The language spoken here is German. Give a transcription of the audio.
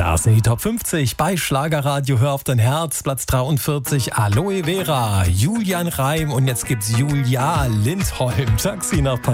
Das sind die Top 50 bei Schlagerradio. Hör auf dein Herz. Platz 43 Aloe Vera, Julian Reim und jetzt gibt's Julia Lindholm. Taxi nach Paris.